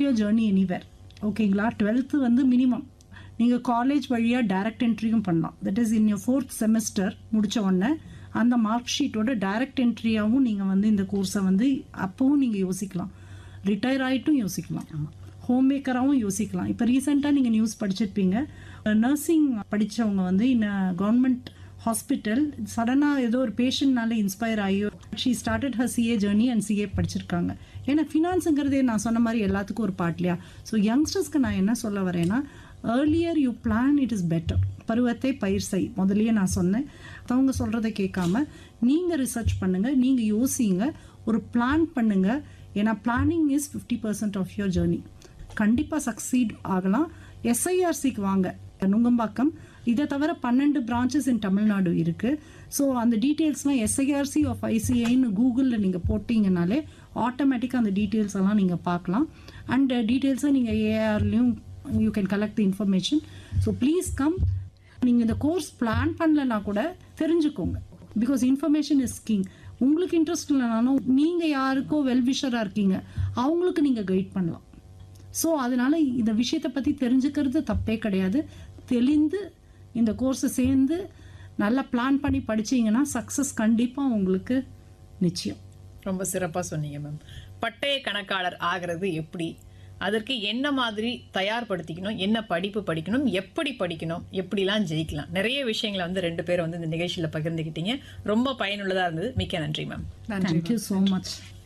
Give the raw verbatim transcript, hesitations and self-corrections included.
Start your journey anywhere. ஓகேங்களா? Twelfth வந்து minimum நீங்கள் காலேஜ் வழியாக டைரக்ட் என்ட்ரியும் பண்ணலாம். That is in your fourth semester முடித்த உடனே அந்த மார்க் ஷீட்டோட டைரக்ட் என்ட்ரியாகவும் நீங்கள் வந்து இந்த கோர்ஸை வந்து அப்போவும் நீங்கள் யோசிக்கலாம். ரிட்டையர் ஆகிட்டும் யோசிக்கலாம், ஹோம் மேக்கராகவும் யோசிக்கலாம். இப்போ ரீசெண்டாக நீங்கள் நியூஸ் படிச்சிருப்பீங்க, நர்சிங் படித்தவங்க வந்து இன்ன கவர்மெண்ட் ஹாஸ்பிட்டல் சடனாக ஏதோ ஒரு பேஷண்ட்னால இன்ஸ்பயர் ஆகி she started her CA journey and CA படிச்சிருக்காங்க. ஏன்னா ஃபினான்ஸுங்கிறதே நான் சொன்ன மாதிரி எல்லாத்துக்கும் ஒரு பார்ட் இல்லையா? ஸோ யங்ஸ்டர்ஸ்க்கு நான் என்ன சொல்ல வரேன்னா, earlier you plan it is better. பருவத்தை பயிர் செய், முதலியே நான் சொன்னேன். அவங்க சொல்கிறத கேட்காம நீங்கள் ரிசர்ச் பண்ணுங்கள், நீங்கள் யோசிங்க, ஒரு பிளான் பண்ணுங்கள். ஏன்னா planning is fifty percent of your journey. கண்டிப்பாக சக்சீட் ஆகலாம். எஸ்ஐஆர்சிக்கு வாங்க, நுங்கம்பாக்கம். இதை தவிர பன்னெண்டு பிரான்ச்சஸ் இன் தமிழ்நாடு இருக்குது. ஸோ அந்த டீட்டெயில்ஸ்லாம் எஸ்ஐஆர்சி ஆஃப் ஐசிஐன்னு கூகுளில் நீங்கள் போட்டிங்கனாலே ஆட்டோமேட்டிக்காக அந்த டீட்டெயில்ஸ் எல்லாம் நீங்கள் பார்க்கலாம். அண்ட் டீட்டெயில்ஸை நீங்கள் ஏஆர்லேயும் you can collect the information. So please come. நீங்கள் இந்த கோர்ஸ் பிளான் பண்ணலன்னா கூட தெரிஞ்சுக்கோங்க. Because information is king. உங்களுக்கு இன்ட்ரெஸ்ட் இல்லைனாலும் நீங்கள் யாருக்கோ வெல்விஷராக இருக்கீங்க, அவங்களுக்கு நீங்கள் கைட் பண்ணலாம். ஸோ அதனால் இந்த விஷயத்தை பற்றி தெரிஞ்சுக்கிறது தப்பே கிடையாது. தெளிந்து இந்த கோர்ஸை சேர்ந்து நல்லா பிளான் பண்ணி படிச்சீங்கன்னா சக்ஸஸ் கண்டிப்பாக உங்களுக்கு நிச்சயம். ரொம்ப சிறப்பாக சொன்னீங்க மேம். பட்டய கணக்காளர் ஆகிறது எப்படி, அதற்கு என்ன மாதிரி தயார்படுத்திக்கணும், என்ன படிப்பு படிக்கணும், எப்படி படிக்கணும், எப்படிலாம் ஜெயிக்கலாம், நிறைய விஷயங்களை வந்து ரெண்டு பேரும் வந்து இந்த நிகழ்ச்சியில் பகிர்ந்துக்கிட்டீங்க. ரொம்ப பயனுள்ளதாக இருந்தது. மிக்க நன்றி மேம். Thank you so much.